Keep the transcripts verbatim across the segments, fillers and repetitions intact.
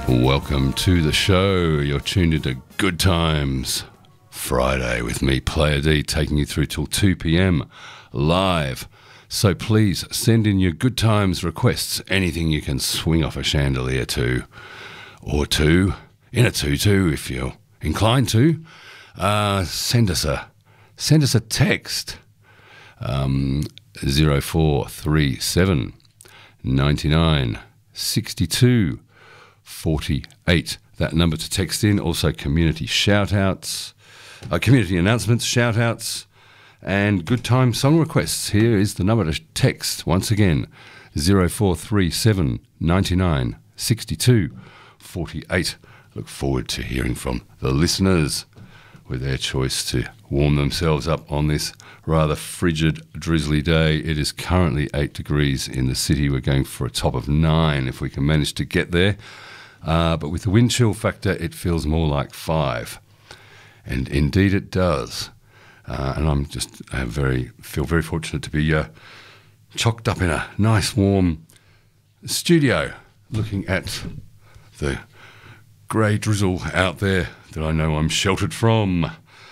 Welcome to the show. You're tuned into Good Times Friday with me, Player D, taking you through till two p.m. live. So please send in your Good Times requests, anything you can swing off a chandelier to, or two, in a tutu if you're inclined to. Uh, send us a send us a text, um, zero four three seven ninety-nine sixty-two forty-eight. That number to text in. Also community shout-outs, uh, community announcements, shout-outs, and good time song requests. Here is the number to text once again, zero four three seven ninety-nine sixty-two forty-eight. Look forward to hearing from the listeners with their choice to warm themselves up on this rather frigid, drizzly day. It is currently eight degrees in the city. We're going for a top of nine if we can manage to get there. Uh, but with the wind chill factor, it feels more like five. And indeed it does. Uh, and I'm just I very feel very fortunate to be uh, chocked up in a nice warm studio looking at the grey drizzle out there that I know I'm sheltered from.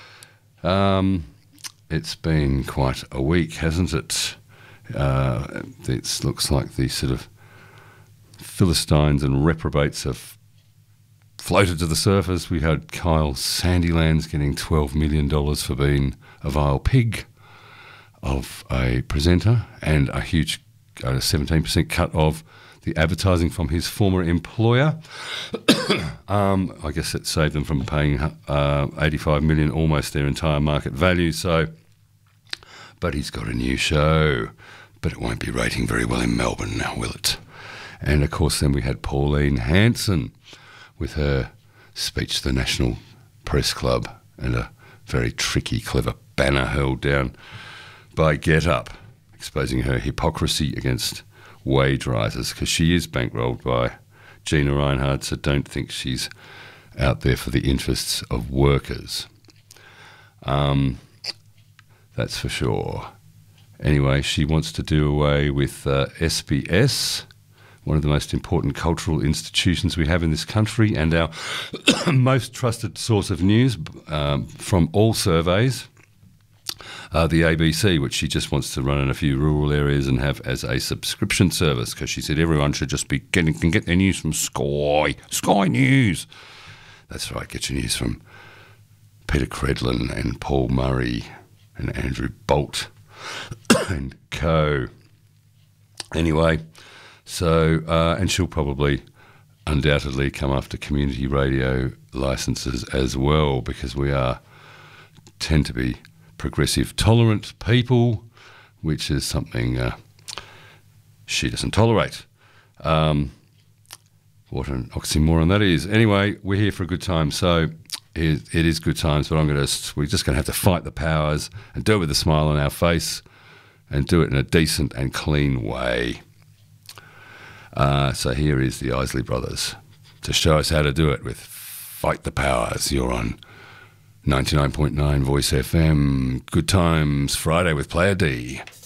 Um, it's been quite a week, hasn't it? Uh, it looks like the sort of Philistines and reprobates have floated to the surface. We had Kyle Sandilands getting twelve million dollars for being a vile pig of a presenter, and a huge uh, seventeen percent cut of the advertising from his former employer. um, I guess it saved them from paying uh, eighty-five million dollars, almost their entire market value. So, but he's got a new show, but it won't be rating very well in Melbourne now, will it? And of course then we had Pauline Hanson with her speech to the National Press Club and a very tricky, clever banner hurled down by Get Up, exposing her hypocrisy against wage rises, because she is bankrolled by Gina Reinhardt, so don't think she's out there for the interests of workers. Um, that's for sure. Anyway, she wants to do away with uh, S B S, one of the most important cultural institutions we have in this country, and our most trusted source of news um, from all surveys, uh, the A B C, which she just wants to run in a few rural areas and have as a subscription service, because she said everyone should just be getting can get their news from Sky, Sky News. That's right, get your news from Peter Credlin and Paul Murray and Andrew Bolt and co. Anyway, so, uh, and she'll probably undoubtedly come after community radio licences as well, because we are tend to be progressive, tolerant people, which is something uh, she doesn't tolerate. Um, what an oxymoron that is. Anyway, we're here for a good time, so it, it is good times, but I'm going to we're just going to have to fight the powers and do it with a smile on our face and do it in a decent and clean way. Uh, so here is the Isley Brothers to show us how to do it with Fight the Powers. You're on ninety-nine point nine Voice F M. Good Times Friday with Player D.